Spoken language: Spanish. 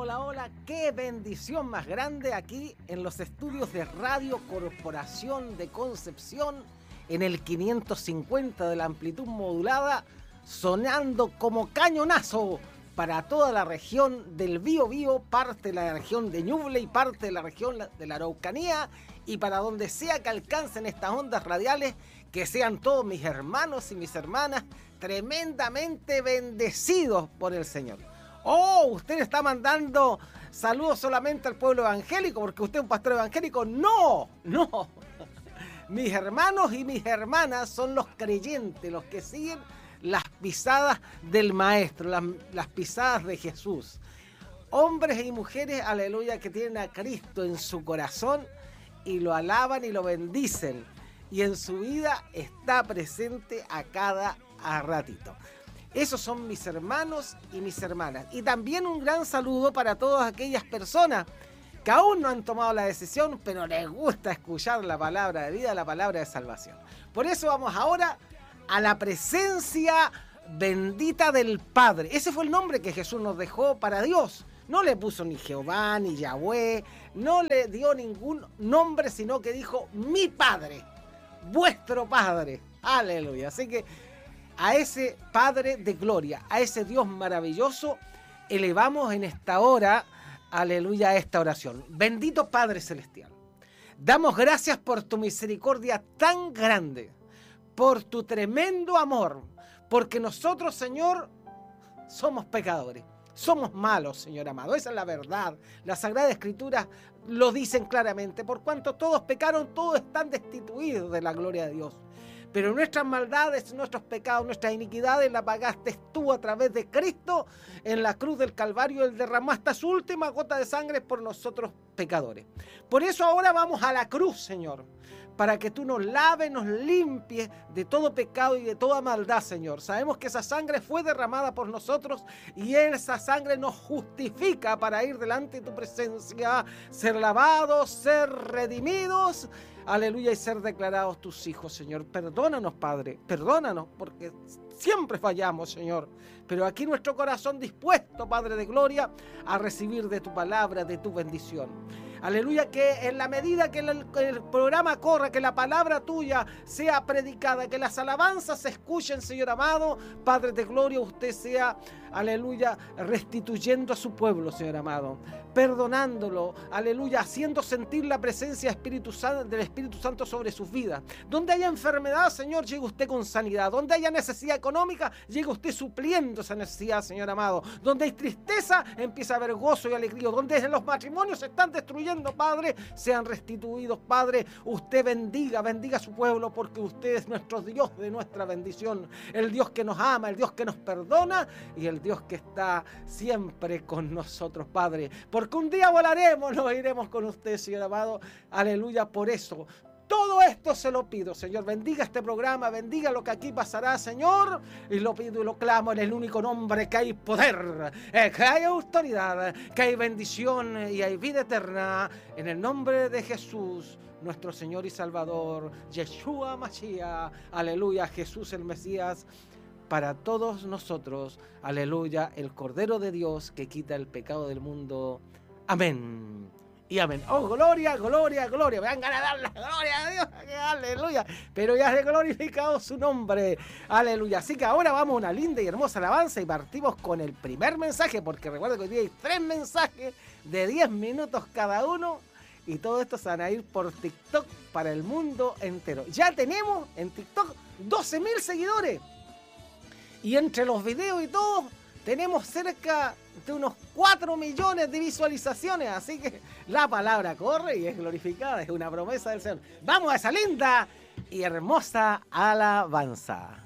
hola, hola, qué bendición más grande aquí en los estudios de Radio Corporación de Concepción, en el 550 de la amplitud modulada, sonando como cañonazo para toda la región del Biobío, parte de la región de Ñuble y parte de la región de la Araucanía, y para donde sea que alcancen estas ondas radiales, que sean todos mis hermanos y mis hermanas tremendamente bendecidos por el Señor. Oh, usted está mandando saludos solamente al pueblo evangélico porque usted es un pastor evangélico. No, no. Mis hermanos y mis hermanas son los creyentes, los que siguen las pisadas del Maestro, las pisadas de Jesús. Hombres y mujeres, aleluya, que tienen a Cristo en su corazón y lo alaban y lo bendicen. Y en su vida está presente a cada ratito. Esos son mis hermanos y mis hermanas. Y también un gran saludo para todas aquellas personas que aún no han tomado la decisión, pero les gusta escuchar la palabra de vida, la palabra de salvación. Por eso vamos ahora a la presencia bendita del Padre. Ese fue el nombre que Jesús nos dejó para Dios. No le puso ni Jehová, ni Yahweh, no le dio ningún nombre, sino que dijo mi Padre, vuestro Padre. Aleluya. Así que a ese Padre de gloria, a ese Dios maravilloso, elevamos en esta hora, aleluya, esta oración. Bendito Padre Celestial, damos gracias por tu misericordia tan grande, por tu tremendo amor, porque nosotros, Señor, somos pecadores, somos malos, Señor amado. Esa es la verdad. Las Sagradas Escrituras lo dicen claramente. Por cuanto todos pecaron, todos están destituidos de la gloria de Dios. Pero nuestras maldades, nuestros pecados, nuestras iniquidades las pagaste tú a través de Cristo en la cruz del Calvario. Él derramaste su última gota de sangre por nosotros pecadores. Por eso ahora vamos a la cruz, Señor, para que tú nos laves, nos limpies de todo pecado y de toda maldad, Señor. Sabemos que esa sangre fue derramada por nosotros y esa sangre nos justifica para ir delante de tu presencia, ser lavados, ser redimidos, aleluya, y ser declarados tus hijos, Señor. Perdónanos, Padre, perdónanos, porque siempre fallamos, Señor. Pero aquí nuestro corazón dispuesto, Padre de gloria, a recibir de tu palabra, de tu bendición. Aleluya, que en la medida que el programa corra, que la palabra tuya sea predicada, que las alabanzas se escuchen, Señor amado, Padre de gloria, usted sea, aleluya, restituyendo a su pueblo, Señor amado, perdonándolo, aleluya, haciendo sentir la presencia del Espíritu Santo sobre sus vidas. Donde haya enfermedad, Señor, llegue usted con sanidad. Donde haya necesidad económica, llegue usted supliendo esa necesidad, Señor amado. Donde hay tristeza, empieza a haber gozo y alegría. Donde los matrimonios se están destruyendo, Padre, sean restituidos, Padre. Usted bendiga a su pueblo, porque usted es nuestro Dios de nuestra bendición, el Dios que nos ama, el Dios que nos perdona y el Dios que está siempre con nosotros, Padre, porque un día volaremos, nos iremos con usted, Señor amado, aleluya. Por eso todo esto se lo pido, Señor. Bendiga este programa, bendiga lo que aquí pasará, Señor, y lo pido y lo clamo en el único nombre que hay poder, que hay autoridad, que hay bendición y hay vida eterna, en el nombre de Jesús, nuestro Señor y Salvador, Yeshua Mashiach, aleluya, Jesús el Mesías, para todos nosotros, aleluya, el Cordero de Dios que quita el pecado del mundo. Amén. Y amén. Oh, gloria, gloria, gloria. Me dan ganas de dar la gloria a Dios. Aleluya. Pero ya he glorificado su nombre. Aleluya. Así que ahora vamos a una linda y hermosa alabanza y partimos con el primer mensaje, porque recuerda que hoy día hay 3 mensajes de 10 minutos cada uno. Y todo esto se van a ir por TikTok para el mundo entero. Ya tenemos en TikTok 12.000 seguidores. Y entre los videos y todo, tenemos cerca de unos 4 millones de visualizaciones. Así que la palabra corre y es glorificada. Es una promesa del Señor. Vamos a esa linda y hermosa alabanza.